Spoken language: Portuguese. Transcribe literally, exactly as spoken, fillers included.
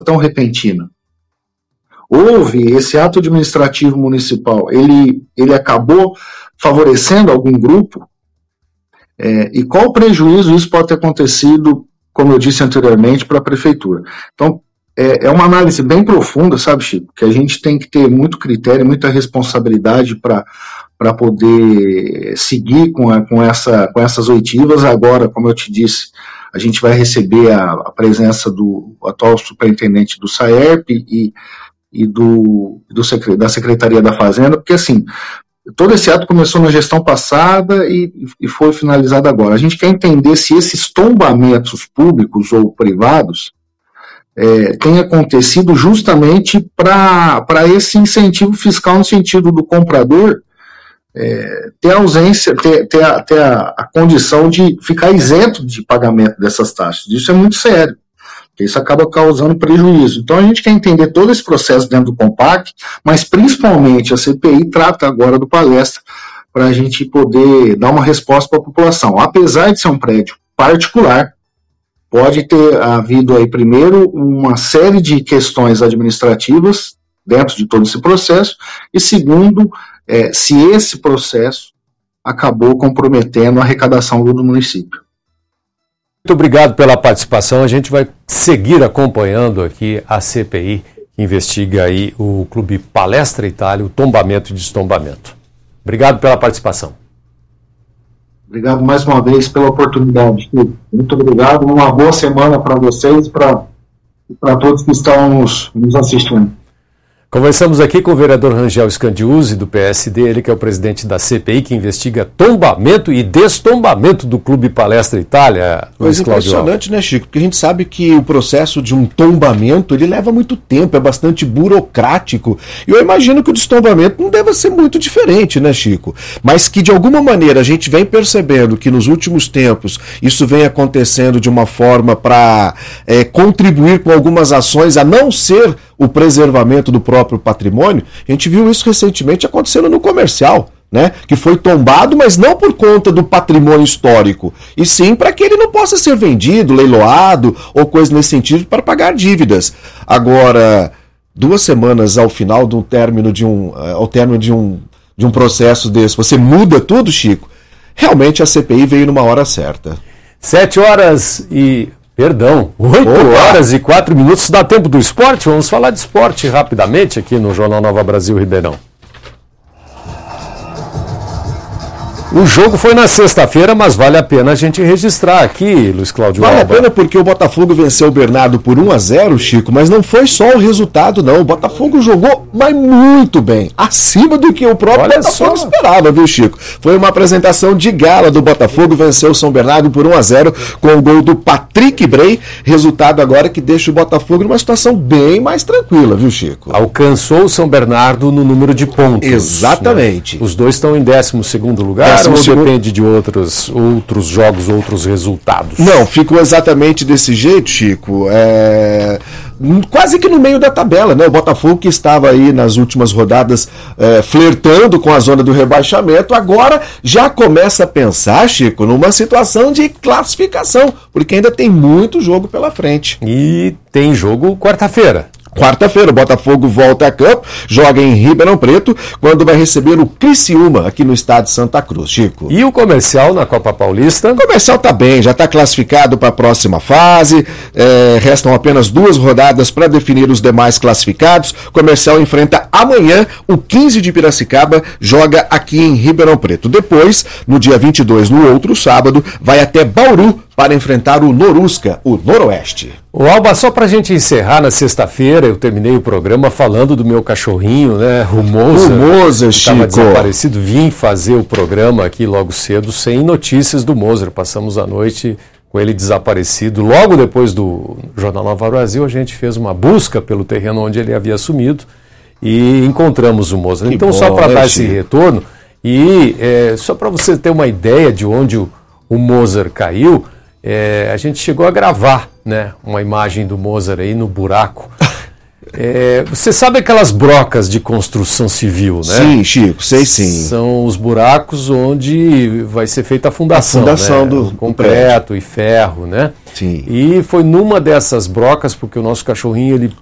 tão repentina. Houve esse ato administrativo municipal, ele, ele acabou favorecendo algum grupo, é, e qual prejuízo isso pode ter acontecido, como eu disse anteriormente, para a prefeitura. Então, é, é uma análise bem profunda, sabe, Chico, que a gente tem que ter muito critério, muita responsabilidade para para poder seguir com, a, com, essa, com essas oitivas. Agora, como eu te disse, a gente vai receber a, a presença do atual superintendente do SAERP e, e do, do, da Secretaria da Fazenda, porque assim, todo esse ato começou na gestão passada e, e foi finalizado agora. A gente quer entender se esses tombamentos públicos ou privados é, têm acontecido justamente para esse incentivo fiscal, no sentido do comprador É, ter a ausência, ter, ter, a, ter a, a condição de ficar isento de pagamento dessas taxas. Isso é muito sério, porque isso acaba causando prejuízo. Então a gente quer entender todo esse processo dentro do Compac, mas principalmente a C P I trata agora do Palestra, para a gente poder dar uma resposta para a população. Apesar de ser um prédio particular, pode ter havido aí primeiro uma série de questões administrativas dentro de todo esse processo, e segundo, É, se esse processo acabou comprometendo a arrecadação do município. Muito obrigado pela participação. A gente vai seguir acompanhando aqui a C P I que investiga aí o Clube Palestra Itália, o tombamento e destombamento. Obrigado pela participação. Obrigado mais uma vez pela oportunidade. Muito obrigado. Uma boa semana para vocês e para todos que estão nos, nos assistindo. Conversamos aqui com o vereador Rangel Scandiuzzi, do P S D, ele que é o presidente da C P I, que investiga tombamento e destombamento do Clube Palestra Itália. Coisa impressionante, né, Chico? Porque a gente sabe que o processo de um tombamento, ele leva muito tempo, é bastante burocrático. E eu imagino que o destombamento não deva ser muito diferente, né, Chico? Mas que, de alguma maneira, a gente vem percebendo que, nos últimos tempos, isso vem acontecendo de uma forma para é, contribuir com algumas ações, a não ser o preservamento do próprio patrimônio. A gente viu isso recentemente acontecendo no Comercial, né? Que foi tombado, mas não por conta do patrimônio histórico, e sim para que ele não possa ser vendido, leiloado ou coisa nesse sentido para pagar dívidas. Agora, duas semanas ao final do término de um, ao término de um, de um processo desse, você muda tudo, Chico? Realmente a C P I veio numa hora certa. Sete horas e... Perdão, oito horas e quatro minutos. Dá tempo do esporte? Vamos falar de esporte rapidamente aqui no Jornal Nova Brasil Ribeirão. O jogo foi na sexta-feira, mas vale a pena a gente registrar aqui, Luiz Cláudio Vale Alba. a pena porque o Botafogo venceu o Bernardo por um a zero, Chico, mas não foi só o resultado, não. O Botafogo jogou, mas muito bem, acima do que o próprio Olha Botafogo só. esperava, viu, Chico? Foi uma apresentação de gala do Botafogo, venceu o São Bernardo por um a zero com o gol do Patrick Bray, resultado agora que deixa o Botafogo numa situação bem mais tranquila, viu, Chico? Alcançou o São Bernardo no número de pontos. Exatamente. Né? Os dois estão em décimo segundo lugar, ou segundo... depende de outros, outros jogos, outros resultados? Não, ficou exatamente desse jeito, Chico. É... Quase que no meio da tabela, né? O Botafogo, que estava aí nas últimas rodadas é, flertando com a zona do rebaixamento, agora já começa a pensar, Chico, numa situação de classificação, porque ainda tem muito jogo pela frente. E tem jogo quarta-feira. Quarta-feira, o Botafogo volta a campo, joga em Ribeirão Preto, quando vai receber o Criciúma, aqui no estado de Santa Cruz, Chico. E o Comercial na Copa Paulista? O Comercial tá bem, já está classificado para a próxima fase, é, restam apenas duas rodadas para definir os demais classificados. O Comercial enfrenta amanhã o quinze de Piracicaba, joga aqui em Ribeirão Preto. Depois, no dia vinte e dois, no outro sábado, vai até Bauru para enfrentar o Norusca, o Noroeste. O Alba, só pra gente encerrar, na sexta-feira eu terminei o programa falando do meu cachorrinho, né, o Moza. O Moza, Chico. Estava desaparecido, vim fazer o programa aqui logo cedo, sem notícias do Moza. Passamos a noite com ele desaparecido. Logo depois do Jornal Nova Brasil, a gente fez uma busca pelo terreno onde ele havia sumido e encontramos o Moza. Que então, bom, só para né, dar Chico? esse retorno, e é, só para você ter uma ideia de onde o, o Mozart caiu, É, a gente chegou a gravar, né, uma imagem do Mozart aí no buraco. É, você sabe aquelas brocas de construção civil, né? Sim, Chico, sei sim. São os buracos onde vai ser feita a fundação, a fundação né? do o concreto do e ferro, né? Sim. E foi numa dessas brocas, porque o nosso cachorrinho ele